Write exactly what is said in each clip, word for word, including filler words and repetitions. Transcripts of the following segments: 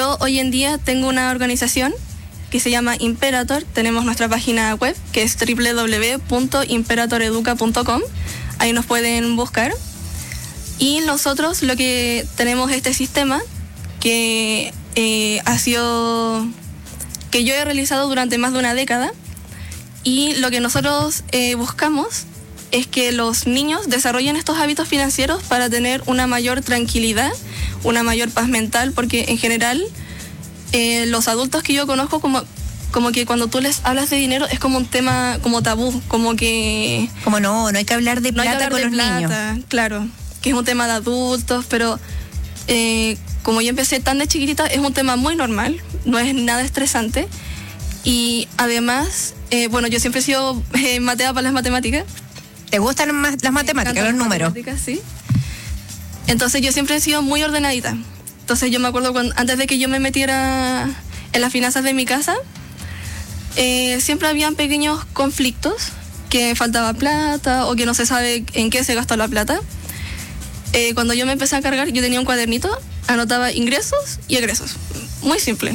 yo hoy en día tengo una organización que se llama Imperator. Tenemos nuestra página web, que es doble u doble u doble u punto imperator educa punto com. Ahí nos pueden buscar. Y nosotros lo que tenemos este sistema que eh, ha sido, que yo he realizado durante más de una década, y lo que nosotros eh, buscamos es que los niños desarrollen estos hábitos financieros para tener una mayor tranquilidad, una mayor paz mental, porque en general eh, los adultos que yo conozco como, como que cuando tú les hablas de dinero es como un tema como tabú, como que... Como no, no hay que hablar de no plata hay que hablar con de los plata, niños. claro, que es un tema de adultos, pero eh, como yo empecé tan de chiquitita, es un tema muy normal, no es nada estresante, y además, eh, bueno, yo siempre he sido eh, matea para las matemáticas. ¿Te gustan más las matemáticas, los las números? Matemáticas, sí. Entonces yo siempre he sido muy ordenadita. Entonces yo me acuerdo cuando, antes de que yo me metiera en las finanzas de mi casa, eh, siempre habían pequeños conflictos, que faltaba plata o que no se sabe en qué se gastó la plata. Eh, cuando yo me empecé a cargar, yo tenía un cuadernito, anotaba ingresos y egresos. Muy simple.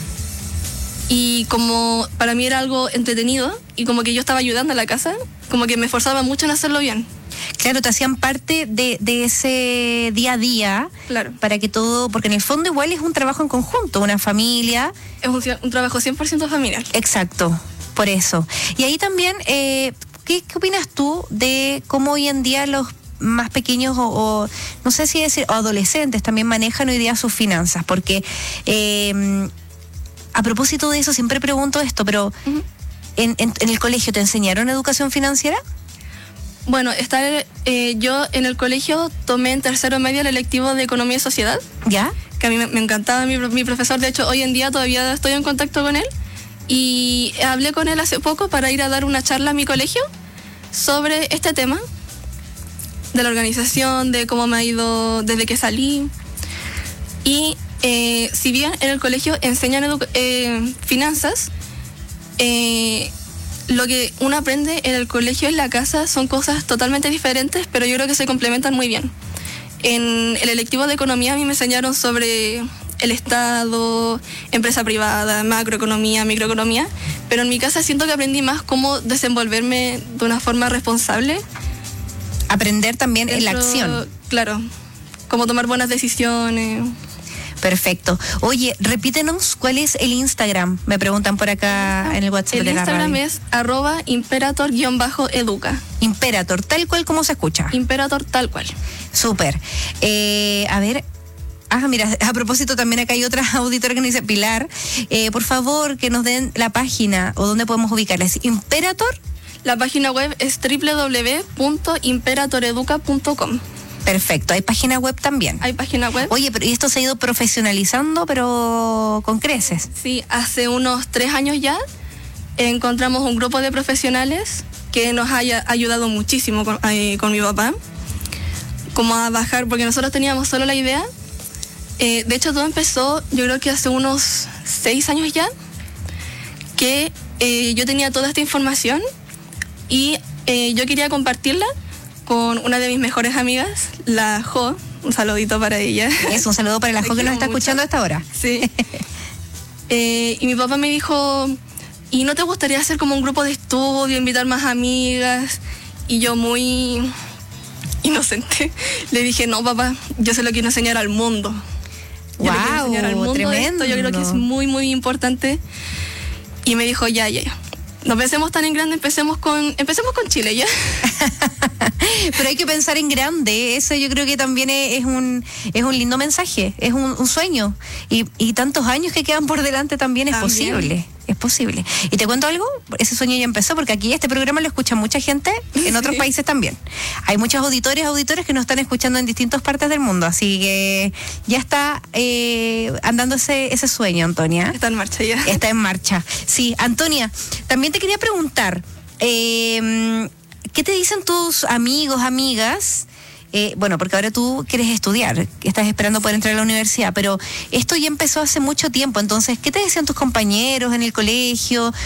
Y como para mí era algo entretenido y como que yo estaba ayudando a la casa, como que me esforzaba mucho en hacerlo bien. Claro, te hacían parte de, de ese día a día. Claro. Para que todo, porque en el fondo igual es un trabajo en conjunto, una familia. Es un, un trabajo cien por ciento familiar. Exacto, por eso. Y ahí también, eh, ¿qué, ¿qué opinas tú de cómo hoy en día los más pequeños o, o no sé si decir, o adolescentes también manejan hoy día sus finanzas? Porque eh, a propósito de eso siempre pregunto esto, pero uh-huh. ¿en, en, en el colegio te enseñaron educación financiera? Bueno, estar, eh, yo en el colegio tomé en tercero medio el electivo de Economía y Sociedad. ¿Ya? Que a mí me, me encantaba mi, mi profesor. De hecho, hoy en día todavía estoy en contacto con él. Y hablé con él hace poco para ir a dar una charla a mi colegio sobre este tema de la organización, de cómo me ha ido desde que salí. Y eh, si bien en el colegio enseñan edu- eh, finanzas, eh, lo que uno aprende en el colegio y en la casa son cosas totalmente diferentes, pero yo creo que se complementan muy bien. En el electivo de economía a mí me enseñaron sobre el Estado, empresa privada, macroeconomía, microeconomía, pero en mi casa siento que aprendí más cómo desenvolverme de una forma responsable. Aprender también Dentro, en la acción. Claro, cómo tomar buenas decisiones. Perfecto. Oye, repítenos cuál es el Instagram. Me preguntan por acá en el WhatsApp el de la radio. El Instagram es arroba imperator-educa. Imperator, tal cual como se escucha. Imperator, tal cual. Súper. Eh, a ver... Ah, mira, a propósito también acá hay otra auditora que nos dice, Pilar, eh, por favor que nos den la página o dónde podemos ubicarla. ¿Es Imperator? La página web es doble u doble u doble u punto imperator educa punto com. Perfecto, hay página web también. Hay página web. Oye, pero y esto se ha ido profesionalizando, pero con creces. Sí, hace unos tres años ya encontramos un grupo de profesionales que nos haya ayudado muchísimo con, eh, con mi papá, como a bajar, porque nosotros teníamos solo la idea. Eh, de hecho, todo empezó, yo creo que hace unos seis años ya, que eh, yo tenía toda esta información y eh, yo quería compartirla con una de mis mejores amigas, la Jo. Un saludito para ella. Es un saludo para la Jo que nos está mucho. escuchando a esta hora. Sí. eh, y mi papá me dijo, ¿y no te gustaría hacer como un grupo de estudio, invitar más amigas? Y yo muy inocente le dije, no, papá, yo se lo quiero enseñar al mundo. Yo wow, le quiero enseñar al mundo tremendo. Esto, yo creo que es muy, muy importante. Y me dijo, ya, ya, ya. No pensemos tan en grande, empecemos con, empecemos con Chile, ¿ya? Pero hay que pensar en grande, eso yo creo que también es un es un lindo mensaje, es un, un sueño. Y, y tantos años que quedan por delante también es también. posible. Es posible. Y te cuento algo, ese sueño ya empezó porque aquí este programa lo escucha mucha gente, en otros sí. países también. Hay muchos auditores, auditores que nos están escuchando en distintas partes del mundo, así que ya está eh, andando ese, ese sueño, Antonia. Está en marcha ya. Está en marcha. Sí, Antonia, también te quería preguntar, eh, ¿qué te dicen tus amigos, amigas? Eh, bueno, porque ahora tú quieres estudiar, estás esperando poder entrar a la universidad, pero esto ya empezó hace mucho tiempo, entonces, ¿qué te decían tus compañeros en el colegio?